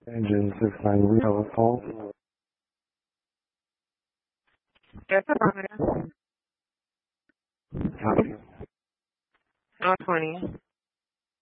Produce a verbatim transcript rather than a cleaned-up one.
Engine six nine Leo call. That's a positive. Copy. Oh, twenty.